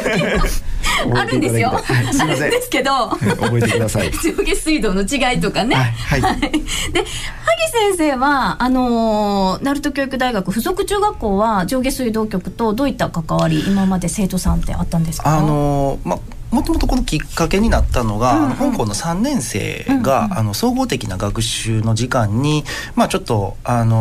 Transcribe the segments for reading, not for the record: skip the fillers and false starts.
あるんですよ、あるんですけど、 覚えてください。 上下水道の違いとかね。 はいはい、 で萩先生は鳴門教育大学附属中学校は上下水道局とどういった関わり今まで生徒さんってあったんですか？ もともとこのきっかけになったのが、本校の3年生が、総合的な学習の時間に、ちょっと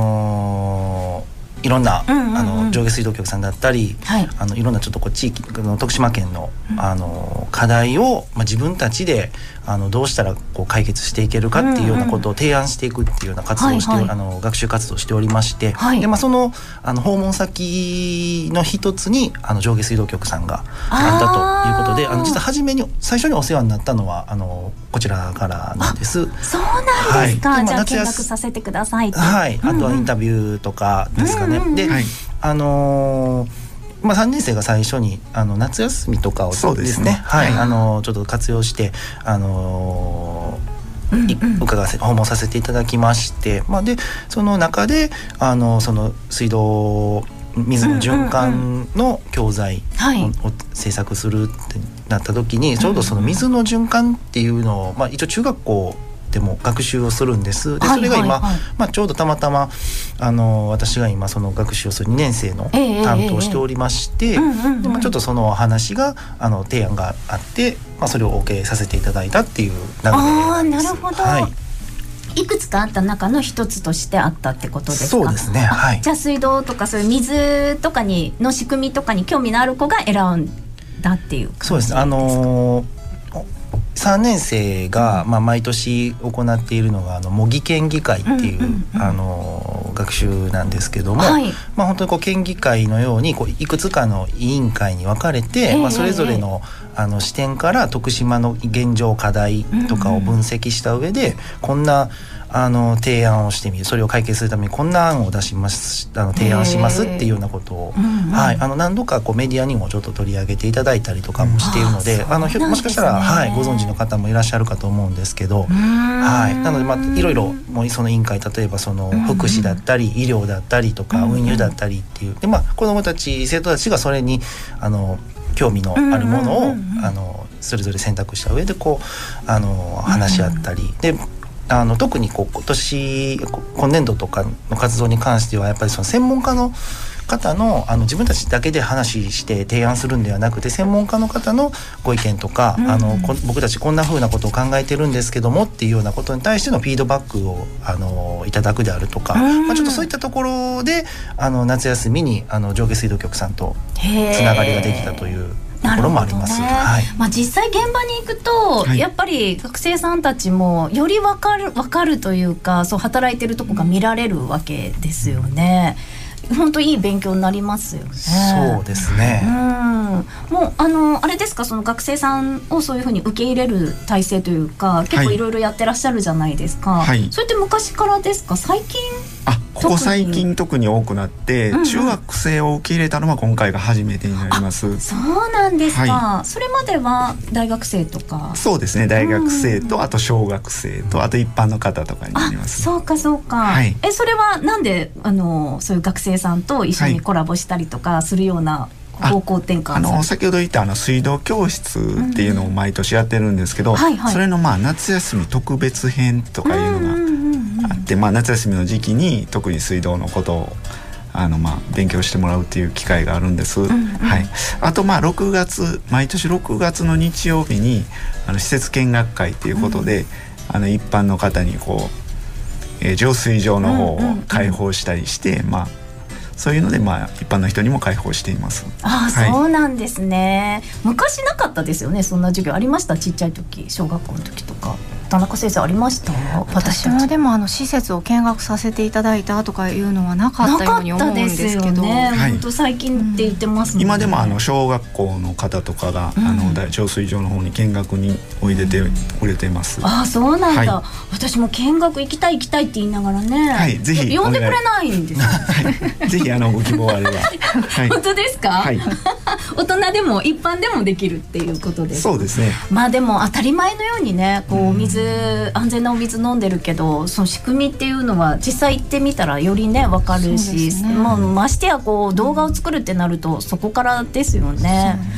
いろんな、上下水道局さんだったり、いろんなちょっと地域の徳島県の、課題を、自分たちでどうしたら解決していけるかっていうようなことを提案していくっていうような活動をして、学習活動をしておりまして、でその、訪問先の一つに上下水道局さんがあったということで、実は最初にお世話になったのはこちらからなんです。 そうなんですか。じゃあ見学させてくださいと。 あとはインタビューとかですかね。で、3年生が最初に夏休みとかをですね、ちょっと活用して訪問させていただきまして、でその中でその水道水の循環の教材を制作するってなった時に、ちょうどその水の循環っていうのを、一応中学校でも学習をするんです。でそれが今、ちょうどたまたま私が今その学習をする2年生の担当をしておりまして、ちょっとその話が提案があって、それを OK させていただいたっていう流れなんです。 なるほど、いくつかあった中の一つとしてあったってことですか？ そうですね、 じゃあ水道とかそういう水とかの仕組みとかに興味のある子が選んだっていう感じですか？ そうですね、3年生が、毎年行っているのが模擬県議会っていう、学習なんですけども、本当に県議会のようにいくつかの委員会に分かれて、それぞれの、視点から徳島の現状課題とかを分析した上で、こんな提案をしてみる、それを解決するためにこんな案を出します提案しますっていうようなことを、何度かメディアにもちょっと取り上げていただいたりとかもしているので、もしかしたら、ご存知の方もいらっしゃるかと思うんですけど、なので、いろいろもうその委員会、例えばその福祉だったり医療だったりとか運輸だったりっていうで、子どもたち生徒たちがそれに興味のあるものをそれぞれ選択した上で話し合ったりで、特に今年度とかの活動に関してはやっぱりその専門家の方の自分たちだけで話して提案するんではなくて、専門家の方のご意見とか、僕たちこんな風なことを考えてるんですけどもっていうようなことに対してのフィードバックをいただくであるとか、ちょっとそういったところで夏休みに上下水道局さんとつながりができたというところもあります。 実際現場に行くと、やっぱり学生さんたちもより分かるというか、そう働いてるとこが見られるわけですよね。本当いい勉強になりますよね。 そうですね。 もうあれですか、その学生さんをそういうふうに受け入れる体制というか、結構いろいろやってらっしゃるじゃないですか。それって昔からですか？最近？ ここ最近特に多くなって、中学生を受け入れたのは今回が初めてになります。 そうなんですか。それまでは大学生とか？ そうですね、大学生と、あと小学生と、あと一般の方とかになります。 そうかそうか、それはなんでそういう学生さんと一緒にコラボしたりとかするような方向転換先ほど言った水道教室っていうのを毎年やってるんですけど、それの夏休み特別編とかいうのがあって、夏休みの時期に特に水道のことを勉強してもらうっていう機会があるんです。あと6月毎年6月の日曜日に施設見学会っていうことで、一般の方に浄水場の方を開放したりして、そういうので一般の人にも開放しています。 そうなんですね。昔なかったですよね、そんな授業ありました？ちっちゃい時、小学校の時とか。田中先生ありました？ 私はでも施設を見学させていただいたとかいうのはなかったように思うんですけど、 本当最近って言ってますもんね。 今でも小学校の方とかが、浄水場の方に見学においでてくれています。 そうなんだ、私も見学行きたいって言いながらね、 ぜひ呼んでくれないんですよ。 ぜひご希望あれば。 本当ですか？大人でも一般でもできるっていうことです。 そうですね。 でも当たり前のようにね、安全なお水飲んでるけど、その仕組みっていうのは実際行ってみたらよりね分かるし、ましてや動画を作るってなるとそこからですよね。